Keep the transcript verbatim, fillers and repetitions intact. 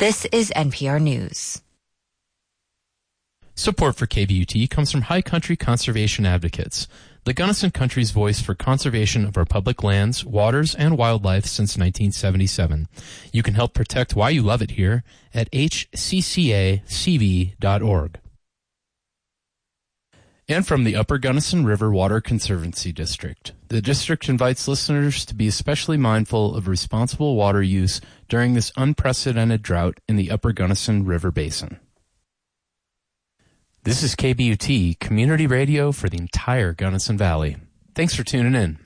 This is N P R News. Support for K B U T comes from High Country Conservation Advocates, the Gunnison Country's voice for conservation of our public lands, waters, and wildlife since nineteen seventy-seven. You can help protect why you love it here at h c c a c v dot org. And from the Upper Gunnison River Water Conservancy District, the district invites listeners to be especially mindful of responsible water use during this unprecedented drought in the Upper Gunnison River Basin. This is K B U T, community radio for the entire Gunnison Valley. Thanks for tuning in.